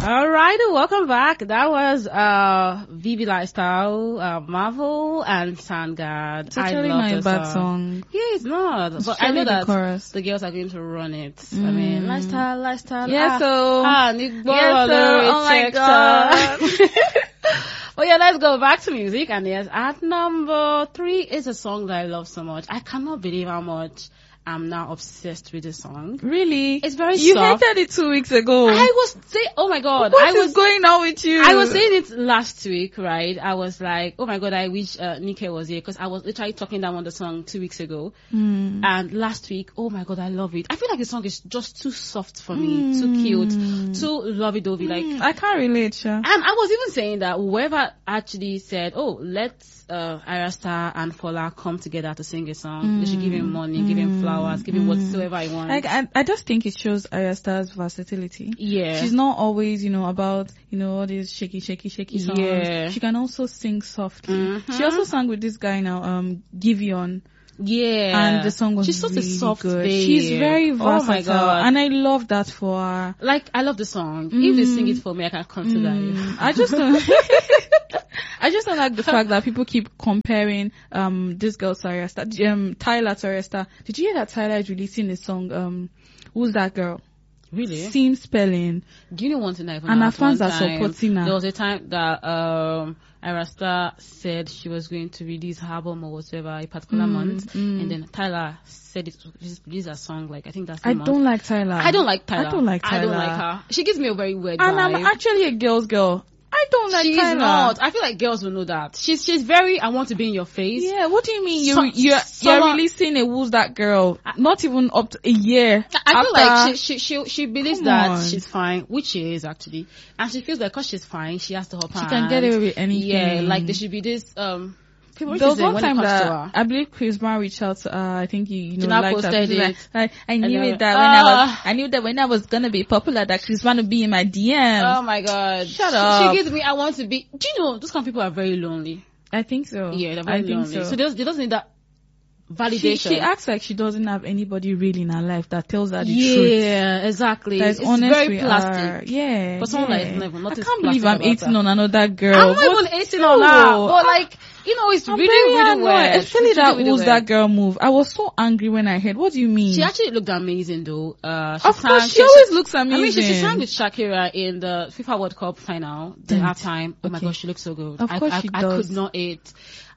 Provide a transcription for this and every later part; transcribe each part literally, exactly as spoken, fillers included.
All right, welcome back. That was uh V B Lifestyle, uh, Marvel, and Sandgard. It's actually not a bad song. song. Yeah, it's not. It's but I know that chorus. the girls are going to run it. Mm. I mean, lifestyle, lifestyle. Yeah, ah, so. Ah, Nick Yes, so. Oh my God. Well, yeah, let's go back to music. And yes, at number three is a song that I love so much. I cannot believe how much I'm now obsessed with this song. Really? It's very you soft. You hated it two weeks ago. I was saying, oh my God. What I is was going on with you? I was saying it last week, right? I was like, oh my God, I wish uh, Nike was here because I was literally talking down on the song two weeks ago. Mm. And last week, oh my God, I love it. I feel like the song is just too soft for me, mm. too cute, too lovey-dovey. Mm. Like, I can't relate, sure. And I was even saying that whoever actually said, oh, let's uh, Ayra Starr and Fola come together to sing a song. Mm. They should give him money, mm. give him flowers, give him mm. whatsoever he wants. Like, I, I just think it shows Ayra Starr's versatility. Yeah. She's not always, you know, about, you know, all these shaky, shaky, shaky songs. Yeah. She can also sing softly. Mm-hmm. She also sang with this guy now, um, Giveon. Yeah. And the song was She's such really a soft good. babe. She's very versatile. Oh my God. And I love that for her. Like, I love the song. Mm. If they sing it for me, I can come to mm. that. I just don't I just don't like the fact that people keep comparing um this girl to Ayra Starr, um Tyler to Ayra Starr. Did you hear that Tyler is releasing a song? Um, who's that girl? Really? Same spelling. Do you know one thing I And her fans are supporting her. There was a time that um Ayra Starr said she was going to release her album or whatever a particular mm, month, mm. and then Tyler said it release a song like I think that's the I month. don't like Tyler. I don't like Tyler. I don't like Tyler. I don't like her. She gives me a very weird and vibe. I'm actually a girl's girl. I don't like She's Tyler. not. I feel like girls will know that. She's she's very I want to be in your face. Yeah, what do you mean? So, you're you're, so you're releasing a Who's That Girl? Not even up to a year. I after. feel like she she she, she believes Come that on. she's fine, which she is actually, and she feels like because she's fine, she has to hop She on. can get away with anything. Yeah, like there should be this um. There was one time that I believe Chris Brown reached out to her. I think you, you know, liked her. Like, I, I knew it that uh, when I was, I knew that when I was gonna be popular, that Chris Brown would be in my D Ms. Oh my God! Shut she, up. She gives me. I want to be. Do you know those kind of people are very lonely? I think so. Yeah, they're very I think lonely. so. So they, they doesn't need that validation. She, she acts like she doesn't have anybody really in her life that tells her the yeah, truth. Yeah, exactly. That is it's honest very with plastic. her. Yeah. But someone yeah. like never. Not I can't believe I'm eighteen that. on another girl. I'm not even eighteen on her. But like. You know, it's I'm really, really weird. Especially that really Who's weird. That Girl move. I was so angry when I heard. What do you mean? She actually looked amazing though. Uh, she of sang, course, she, she always she, looks amazing. I mean, she, she sang with Shakira in the FIFA World Cup final, the halftime. Oh okay. my gosh, she looks so good. Of I, course I, she I, does. I could not eat.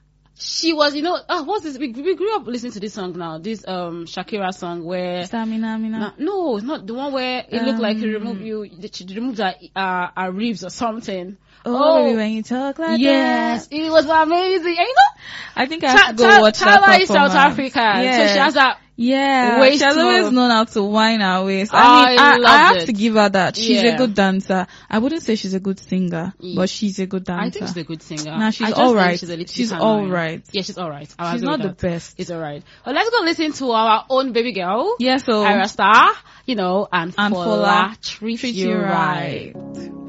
She was, you know, oh, what's this? We, we grew up listening to this song now. This um Shakira song where. Stamina, mina. No, it's not the one where it um, looked like he removed you. She removed her, uh, her ribs or something. Oh, oh, baby, when you talk like yes, that. Yes, it was amazing. And you know, I think I have to go ta- watch Tala that is South Africa, yeah. so she has that. Yeah, waist she has move. always known how to whine her waist. I I mean, I, love I have it. to give her that. She's yeah. a good dancer. I wouldn't say she's a good singer, yeah. but she's a good dancer. I think she's a good singer. Nah, she's all right. She's, she's all right. Yeah, she's all right. I'll she's not the that. best. It's all right. Well, let's go listen to our own baby girl. Yeah, so Ayra Starr, you know, and, and Fola, Fola treat, treat you you right. right.